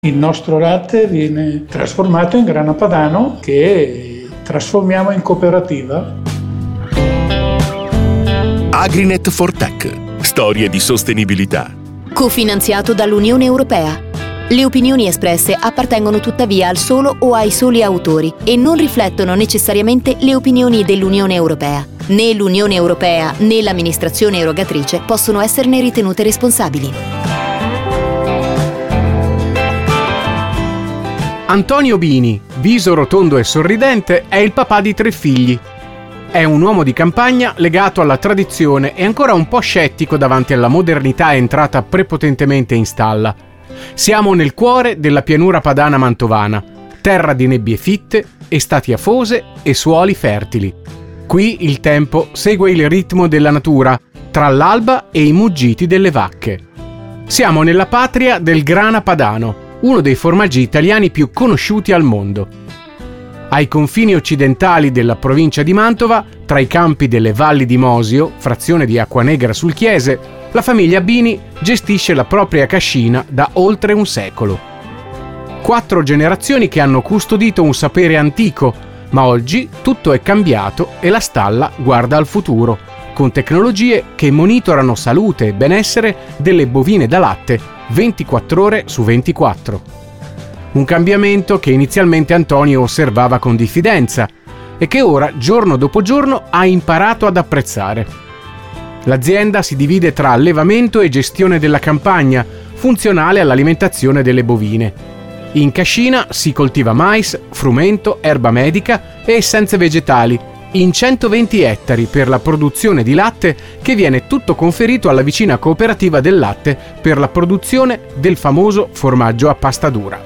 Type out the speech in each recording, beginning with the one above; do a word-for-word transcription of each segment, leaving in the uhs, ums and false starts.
Il nostro latte viene trasformato in grana padano che trasformiamo in cooperativa. Agrinet for Tech. Storie di sostenibilità. Cofinanziato dall'Unione Europea. Le opinioni espresse appartengono tuttavia al solo o ai soli autori e non riflettono necessariamente le opinioni dell'Unione Europea. Né l'Unione Europea né l'amministrazione erogatrice possono esserne ritenute responsabili. Antonio Bini, viso rotondo e sorridente, è il papà di tre figli. È un uomo di campagna legato alla tradizione e ancora un po' scettico davanti alla modernità entrata prepotentemente in stalla. Siamo nel cuore della pianura padana mantovana, terra di nebbie fitte, estati afose e suoli fertili. Qui il tempo segue il ritmo della natura, tra l'alba e i muggiti delle vacche. Siamo nella patria del grana padano, uno dei formaggi italiani più conosciuti al mondo. Ai confini occidentali della provincia di Mantova, tra i campi delle Valli di Mosio, frazione di Acquanegra sul Chiese, la famiglia Bini gestisce la propria cascina da oltre un secolo. Quattro generazioni che hanno custodito un sapere antico, ma oggi tutto è cambiato e la stalla guarda al futuro, con tecnologie che monitorano salute e benessere delle bovine da latte ventiquattro ore su ventiquattro. Un cambiamento che inizialmente Antonio osservava con diffidenza e che ora, giorno dopo giorno, ha imparato ad apprezzare. L'azienda si divide tra allevamento e gestione della campagna, funzionale all'alimentazione delle bovine. In cascina si coltiva mais, frumento, erba medica e essenze vegetali, in centoventi ettari per la produzione di latte che viene tutto conferito alla vicina cooperativa del latte per la produzione del famoso formaggio a pasta dura.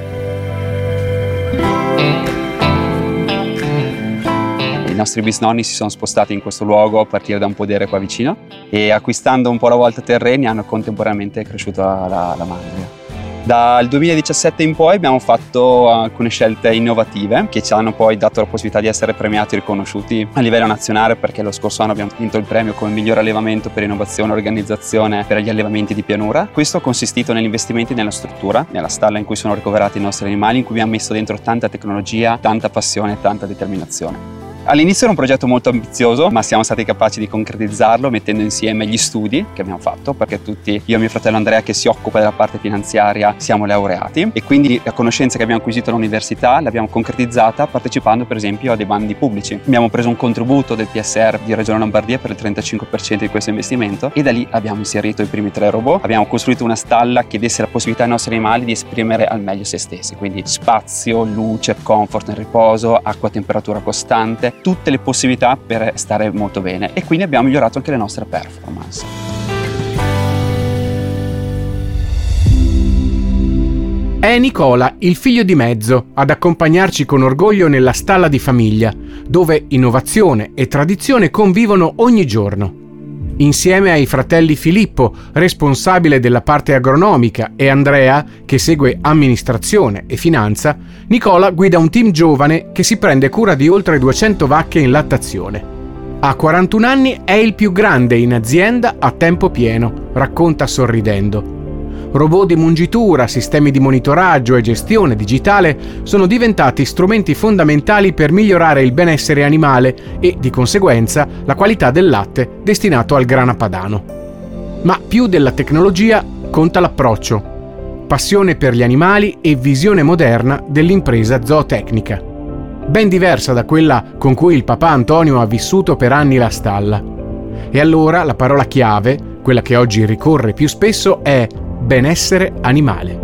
I nostri bisnonni si sono spostati in questo luogo a partire da un podere qua vicino e acquistando un po' alla volta terreni hanno contemporaneamente cresciuto la, la mandria. Dal duemiladiciassette in poi abbiamo fatto alcune scelte innovative che ci hanno poi dato la possibilità di essere premiati e riconosciuti a livello nazionale, perché lo scorso anno abbiamo vinto il premio come miglior allevamento per innovazione e organizzazione per gli allevamenti di pianura. Questo ha consistito negli investimenti nella struttura, nella stalla in cui sono ricoverati i nostri animali, in cui abbiamo messo dentro tanta tecnologia, tanta passione e tanta determinazione. All'inizio era un progetto molto ambizioso, ma siamo stati capaci di concretizzarlo mettendo insieme gli studi che abbiamo fatto, perché tutti, io e mio fratello Andrea che si occupa della parte finanziaria, siamo laureati e quindi la conoscenza che abbiamo acquisito all'università l'abbiamo concretizzata partecipando per esempio a dei bandi pubblici. Abbiamo preso un contributo del P S R di Regione Lombardia per il trentacinque per cento di questo investimento e da lì abbiamo inserito i primi tre robot. Abbiamo costruito una stalla che desse la possibilità ai nostri animali di esprimere al meglio se stessi, quindi spazio, luce, comfort nel riposo, acqua a temperatura costante, tutte le possibilità per stare molto bene e quindi abbiamo migliorato anche le nostre performance. È Nicola, il figlio di mezzo, ad accompagnarci con orgoglio nella stalla di famiglia, dove innovazione e tradizione convivono ogni giorno. Insieme ai fratelli Filippo, responsabile della parte agronomica, e Andrea, che segue amministrazione e finanza, Nicola guida un team giovane che si prende cura di oltre duecento vacche in lattazione. A quarantuno anni è il più grande in azienda a tempo pieno, racconta sorridendo. Robot di mungitura, sistemi di monitoraggio e gestione digitale sono diventati strumenti fondamentali per migliorare il benessere animale e, di conseguenza, la qualità del latte destinato al grana padano. Ma più della tecnologia conta l'approccio, passione per gli animali e visione moderna dell'impresa zootecnica. Ben diversa da quella con cui il papà Antonio ha vissuto per anni la stalla. E allora la parola chiave, quella che oggi ricorre più spesso, è benessere animale.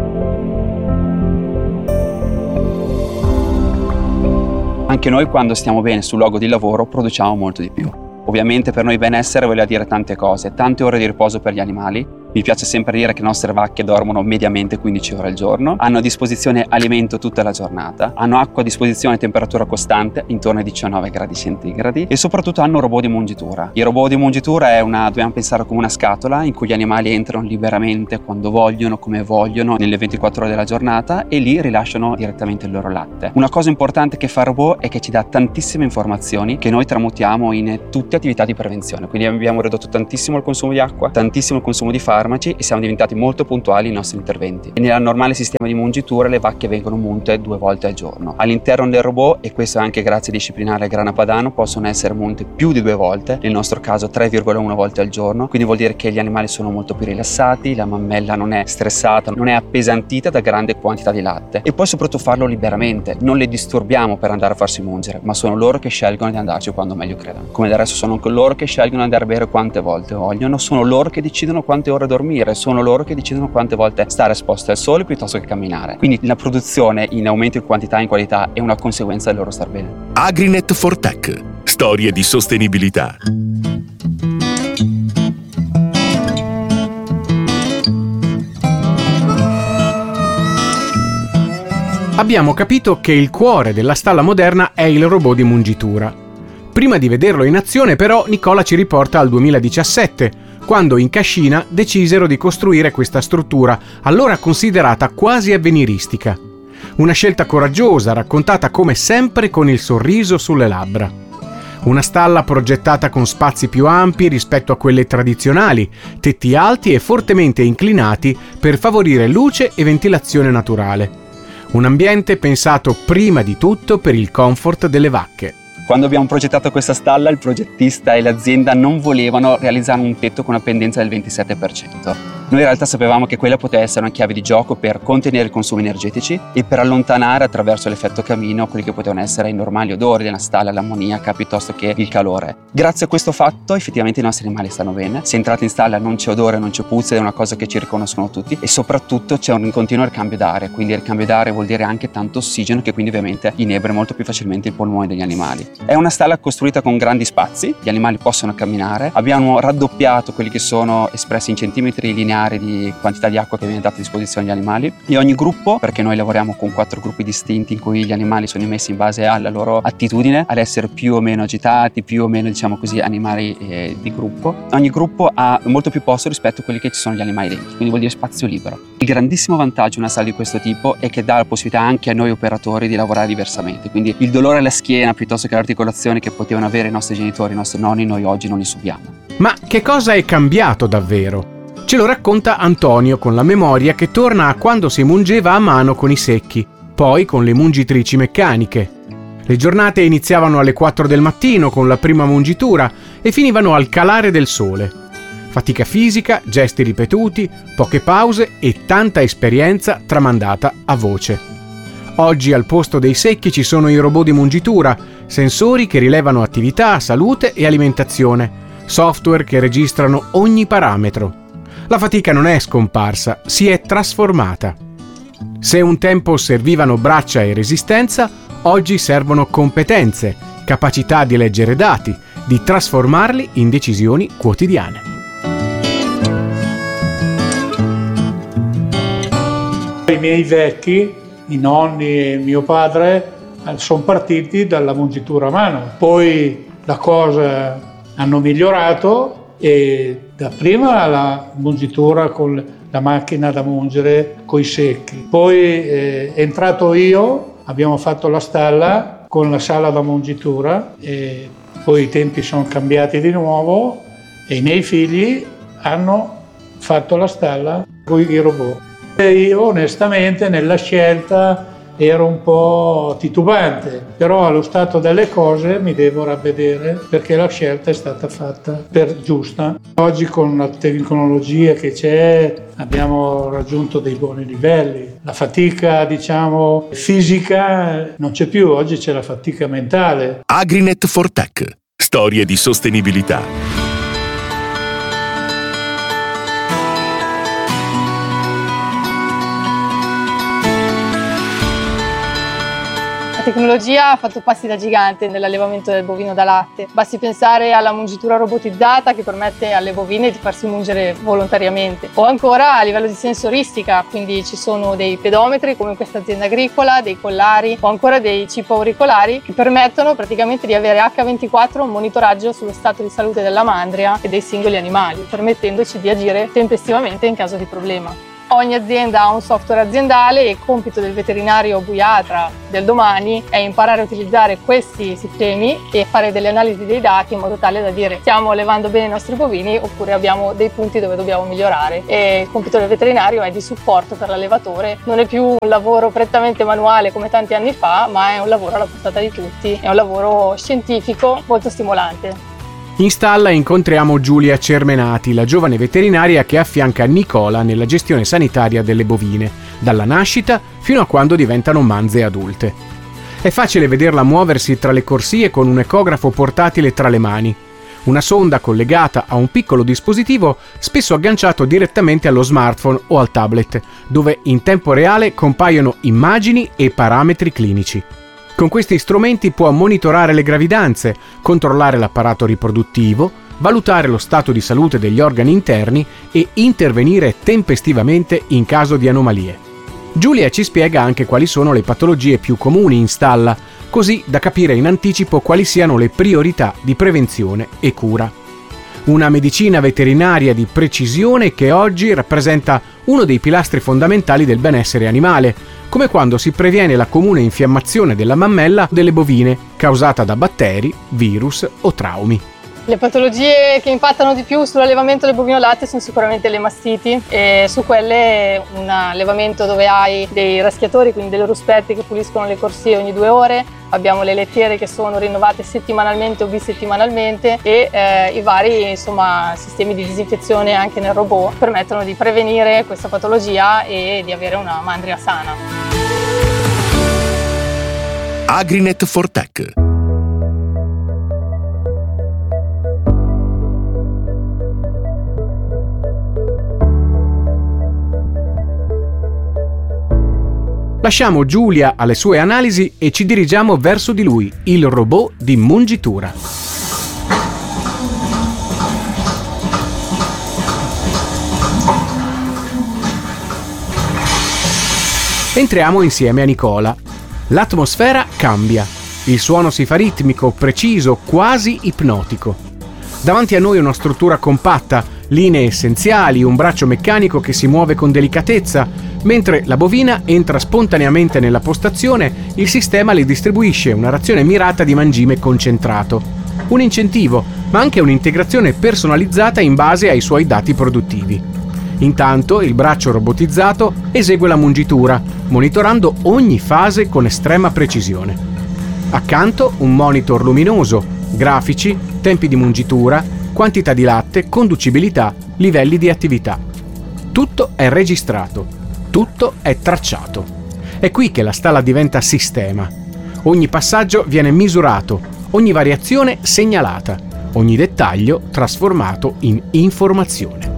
Anche noi quando stiamo bene sul luogo di lavoro produciamo molto di più. Ovviamente per noi benessere vuol dire tante cose, tante ore di riposo per gli animali. Mi piace sempre dire che le nostre vacche dormono mediamente quindici ore al giorno, hanno a disposizione alimento tutta la giornata, hanno acqua a disposizione a temperatura costante, intorno ai diciannove gradi centigradi, e soprattutto hanno un robot di mungitura. Il robot di mungitura è una, dobbiamo pensare come una scatola in cui gli animali entrano liberamente quando vogliono, come vogliono, nelle ventiquattro ore della giornata e lì rilasciano direttamente il loro latte. Una cosa importante che fa il robot è che ci dà tantissime informazioni che noi tramutiamo in tutte attività di prevenzione, quindi abbiamo ridotto tantissimo il consumo di acqua, tantissimo il consumo di farmaci, farmaci e siamo diventati molto puntuali nei nostri interventi. E nel normale sistema di mungitura le vacche vengono munte due volte al giorno. All'interno del robot, e questo anche grazie a disciplinare grana padano, possono essere munte più di due volte, nel nostro caso tre virgola uno volte al giorno, quindi vuol dire che gli animali sono molto più rilassati, la mammella non è stressata, non è appesantita da grande quantità di latte, e poi soprattutto farlo liberamente, non le disturbiamo per andare a farsi mungere, ma sono loro che scelgono di andarci quando meglio credono. Come del resto sono anche loro che scelgono di andare a bere quante volte vogliono, sono loro che decidono quante ore dormire, sono loro che decidono quante volte stare esposti al sole piuttosto che camminare. Quindi la produzione in aumento in quantità e in qualità è una conseguenza del loro star bene. Agrinet for Tech. Storie di sostenibilità. Abbiamo capito che il cuore della stalla moderna è il robot di mungitura. Prima di vederlo in azione, però, Nicola ci riporta al duemiladiciassette, quando in Cascina decisero di costruire questa struttura, allora considerata quasi avveniristica. Una scelta coraggiosa, raccontata come sempre con il sorriso sulle labbra. Una stalla progettata con spazi più ampi rispetto a quelle tradizionali, tetti alti e fortemente inclinati per favorire luce e ventilazione naturale. Un ambiente pensato prima di tutto per il comfort delle vacche. Quando abbiamo progettato questa stalla, il progettista e l'azienda non volevano realizzare un tetto con una pendenza del ventisette per cento. Noi in realtà sapevamo che quella poteva essere una chiave di gioco per contenere i consumi energetici e per allontanare attraverso l'effetto camino quelli che potevano essere i normali odori della stalla, l'ammoniaca piuttosto che il calore. Grazie a questo fatto effettivamente i nostri animali stanno bene. Se entrate in stalla non c'è odore, non c'è puzza, è una cosa che ci riconoscono tutti, e soprattutto c'è un continuo ricambio d'aria, quindi il ricambio d'aria vuol dire anche tanto ossigeno che quindi ovviamente inebra molto più facilmente i polmoni degli animali. È una stalla costruita con grandi spazi, gli animali possono camminare, abbiamo raddoppiato quelli che sono espressi in centimetri lineari di quantità di acqua che viene data a disposizione agli animali, e ogni gruppo, perché noi lavoriamo con quattro gruppi distinti in cui gli animali sono immessi in base alla loro attitudine ad essere più o meno agitati, più o meno diciamo così animali eh, di gruppo, ogni gruppo ha molto più posto rispetto a quelli che ci sono gli animali dentro, quindi vuol dire spazio libero. Il grandissimo vantaggio di una stalla di questo tipo è che dà la possibilità anche a noi operatori di lavorare diversamente, quindi il dolore alla schiena piuttosto che l'articolazione che potevano avere i nostri genitori, i nostri nonni, noi oggi non li subiamo. Ma che cosa è cambiato davvero? Ce lo racconta Antonio con la memoria che torna a quando si mungeva a mano con i secchi, poi con le mungitrici meccaniche. Le giornate iniziavano alle quattro del mattino con la prima mungitura e finivano al calare del sole. Fatica fisica, gesti ripetuti, poche pause e tanta esperienza tramandata a voce. Oggi al posto dei secchi ci sono i robot di mungitura, sensori che rilevano attività, salute e alimentazione, software che registrano ogni parametro. La fatica non è scomparsa, si è trasformata. Se un tempo servivano braccia e resistenza, oggi servono competenze, capacità di leggere dati, di trasformarli in decisioni quotidiane. I miei vecchi, i nonni e mio padre, sono partiti dalla mungitura a mano. Poi la cosa hanno migliorato e dapprima la mungitura con la macchina da mungere coi secchi. Poi eh, è entrato io, abbiamo fatto la stalla con la sala da mungitura e poi i tempi sono cambiati di nuovo e i miei figli hanno fatto la stalla con i robot. E io onestamente nella scelta ero un po' titubante, però allo stato delle cose mi devo ravvedere perché la scelta è stata fatta per giusta. Oggi con la tecnologia che c'è abbiamo raggiunto dei buoni livelli. La fatica, diciamo, fisica non c'è più, oggi c'è la fatica mentale. Agrinet for Tech. Storie di sostenibilità. La tecnologia ha fatto passi da gigante nell'allevamento del bovino da latte. Basti pensare alla mungitura robotizzata che permette alle bovine di farsi mungere volontariamente. O ancora a livello di sensoristica, quindi ci sono dei pedometri come in questa azienda agricola, dei collari o ancora dei chip auricolari che permettono praticamente di avere acca ventiquattro un monitoraggio sullo stato di salute della mandria e dei singoli animali, permettendoci di agire tempestivamente in caso di problema. Ogni azienda ha un software aziendale e il compito del veterinario buiatra del domani è imparare a utilizzare questi sistemi e fare delle analisi dei dati in modo tale da dire stiamo allevando bene i nostri bovini oppure abbiamo dei punti dove dobbiamo migliorare. E il compito del veterinario è di supporto per l'allevatore, non è più un lavoro prettamente manuale come tanti anni fa, ma è un lavoro alla portata di tutti, è un lavoro scientifico molto stimolante. In stalla incontriamo Giulia Cermenati, la giovane veterinaria che affianca Nicola nella gestione sanitaria delle bovine, dalla nascita fino a quando diventano manze adulte. È facile vederla muoversi tra le corsie con un ecografo portatile tra le mani, una sonda collegata a un piccolo dispositivo spesso agganciato direttamente allo smartphone o al tablet, dove in tempo reale compaiono immagini e parametri clinici. Con questi strumenti può monitorare le gravidanze, controllare l'apparato riproduttivo, valutare lo stato di salute degli organi interni e intervenire tempestivamente in caso di anomalie. Giulia ci spiega anche quali sono le patologie più comuni in stalla, così da capire in anticipo quali siano le priorità di prevenzione e cura. Una medicina veterinaria di precisione che oggi rappresenta uno dei pilastri fondamentali del benessere animale, come quando si previene la comune infiammazione della mammella delle bovine causata da batteri, virus o traumi. Le patologie che impattano di più sull'allevamento del bovino latte sono sicuramente le mastiti e su quelle un allevamento dove hai dei raschiatori, quindi delle ruspetti che puliscono le corsie ogni due ore, abbiamo le lettiere che sono rinnovate settimanalmente o bisettimanalmente e eh, i vari insomma, sistemi di disinfezione anche nel robot permettono di prevenire questa patologia e di avere una mandria sana. Agrinet for Tech. Lasciamo Giulia alle sue analisi e ci dirigiamo verso di lui, il robot di mungitura. Entriamo insieme a Nicola. L'atmosfera cambia. Il suono si fa ritmico, preciso, quasi ipnotico. Davanti a noi una struttura compatta, linee essenziali, un braccio meccanico che si muove con delicatezza. Mentre la bovina entra spontaneamente nella postazione, il sistema le distribuisce una razione mirata di mangime concentrato. Un incentivo, ma anche un'integrazione personalizzata in base ai suoi dati produttivi. Intanto il braccio robotizzato esegue la mungitura, monitorando ogni fase con estrema precisione. Accanto un monitor luminoso, grafici, tempi di mungitura, quantità di latte, conducibilità, livelli di attività. Tutto è registrato. Tutto è tracciato. È qui che la stalla diventa sistema. Ogni passaggio viene misurato, ogni variazione segnalata, ogni dettaglio trasformato in informazione.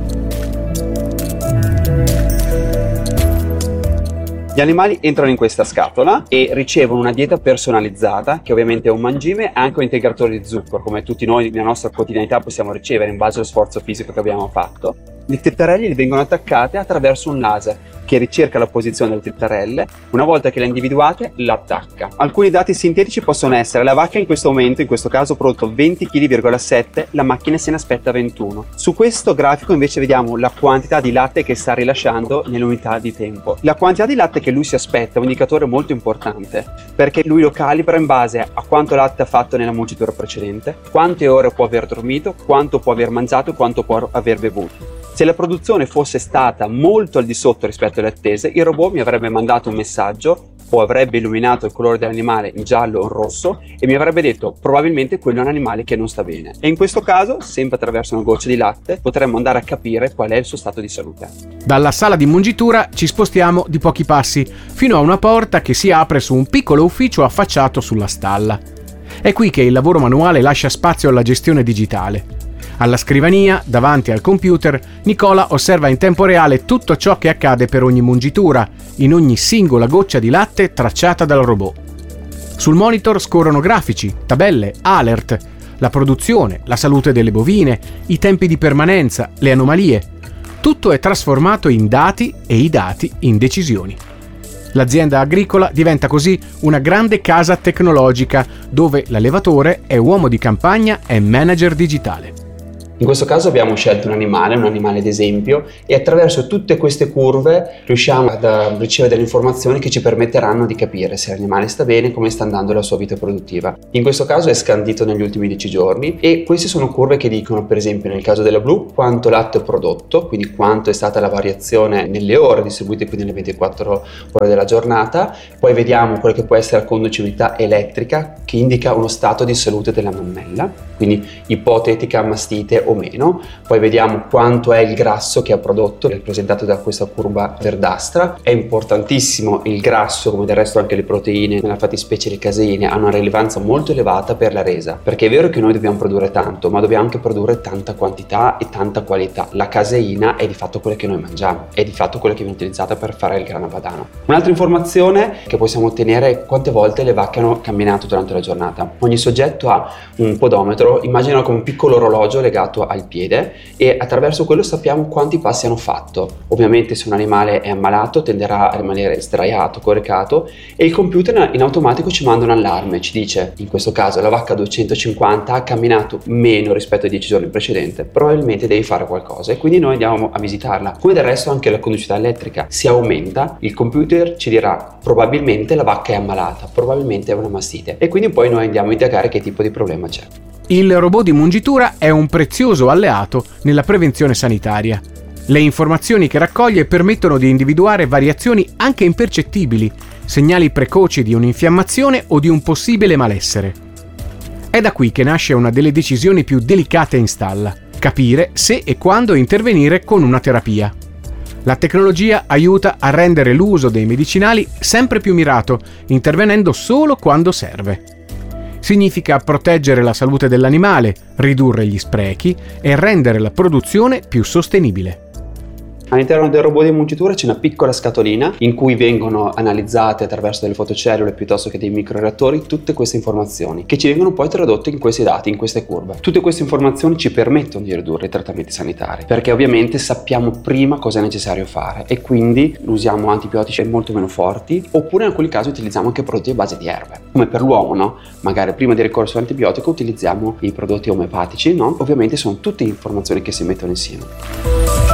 Gli animali entrano in questa scatola e ricevono una dieta personalizzata, che ovviamente è un mangime e anche un integratore di zucchero, come tutti noi nella nostra quotidianità possiamo ricevere in base allo sforzo fisico che abbiamo fatto. Le tettarelle gli vengono attaccate attraverso un laser che ricerca la posizione delle tettarelle. Una volta che le ha individuate, l'attacca. Alcuni dati sintetici possono essere: la vacca in questo momento, in questo caso, ha prodotto venti virgola sette chili, la macchina se ne aspetta ventuno. Su questo grafico invece vediamo la quantità di latte che sta rilasciando nell'unità di tempo. La quantità di latte che lui si aspetta è un indicatore molto importante, perché lui lo calibra in base a quanto latte ha fatto nella mungitura precedente, quante ore può aver dormito, quanto può aver mangiato e quanto può aver bevuto. Se la produzione fosse stata molto al di sotto rispetto alle attese, il robot mi avrebbe mandato un messaggio o avrebbe illuminato il colore dell'animale in giallo o in rosso e mi avrebbe detto probabilmente quello è un animale che non sta bene. E in questo caso, sempre attraverso una goccia di latte, potremmo andare a capire qual è il suo stato di salute. Dalla sala di mungitura ci spostiamo di pochi passi fino a una porta che si apre su un piccolo ufficio affacciato sulla stalla. È qui che il lavoro manuale lascia spazio alla gestione digitale. Alla scrivania, davanti al computer, Nicola osserva in tempo reale tutto ciò che accade per ogni mungitura, in ogni singola goccia di latte tracciata dal robot. Sul monitor scorrono grafici, tabelle, alert, la produzione, la salute delle bovine, i tempi di permanenza, le anomalie. Tutto è trasformato in dati e i dati in decisioni. L'azienda agricola diventa così una grande casa tecnologica dove l'allevatore è uomo di campagna e manager digitale. In questo caso abbiamo scelto un animale, un animale d'esempio, e attraverso tutte queste curve riusciamo ad uh, ricevere delle informazioni che ci permetteranno di capire se l'animale sta bene, come sta andando la sua vita produttiva. In questo caso è scandito negli ultimi dieci giorni e queste sono curve che dicono, per esempio nel caso della blu, quanto latte prodotto, quindi quanto è stata la variazione nelle ore distribuite, quindi nelle ventiquattro ore della giornata. Poi vediamo quello che può essere la conducibilità elettrica, che indica uno stato di salute della mammella, quindi ipotetica mastite o meno. Poi vediamo quanto è il grasso che ha prodotto, rappresentato da questa curva verdastra. È importantissimo il grasso, come del resto anche le proteine, nella fattispecie le caseine, hanno una rilevanza molto elevata per la resa, perché è vero che noi dobbiamo produrre tanto, ma dobbiamo anche produrre tanta quantità e tanta qualità. La caseina è di fatto quella che noi mangiamo, è di fatto quella che viene utilizzata per fare il grano padano. Un'altra informazione che possiamo ottenere è quante volte le vacche hanno camminato durante la giornata. Ogni soggetto ha un podometro, immaginalo come un piccolo orologio legato al piede, e attraverso quello sappiamo quanti passi hanno fatto. Ovviamente se un animale è ammalato tenderà a rimanere sdraiato, coricato, e il computer in automatico ci manda un allarme, ci dice in questo caso la vacca duecentocinquanta ha camminato meno rispetto ai dieci giorni precedenti, probabilmente devi fare qualcosa, e quindi noi andiamo a visitarla. Come del resto anche la conducività elettrica si aumenta, il computer ci dirà probabilmente la vacca è ammalata, probabilmente è una mastite, e quindi poi noi andiamo a indagare che tipo di problema c'è. Il robot di mungitura è un prezioso alleato nella prevenzione sanitaria. Le informazioni che raccoglie permettono di individuare variazioni anche impercettibili, segnali precoci di un'infiammazione o di un possibile malessere. È da qui che nasce una delle decisioni più delicate in stalla: capire se e quando intervenire con una terapia. La tecnologia aiuta a rendere l'uso dei medicinali sempre più mirato, intervenendo solo quando serve. Significa proteggere la salute dell'animale, ridurre gli sprechi e rendere la produzione più sostenibile. All'interno del robot di mungitura c'è una piccola scatolina in cui vengono analizzate attraverso delle fotocellule piuttosto che dei microreattori tutte queste informazioni, che ci vengono poi tradotte in questi dati, in queste curve. Tutte queste informazioni ci permettono di ridurre i trattamenti sanitari, perché ovviamente sappiamo prima cosa è necessario fare e quindi usiamo antibiotici molto meno forti, oppure in alcuni casi utilizziamo anche prodotti a base di erbe. Come per l'uomo, no? Magari prima di ricorso all'antibiotico utilizziamo i prodotti omeopatici, no? Ovviamente sono tutte informazioni che si mettono insieme.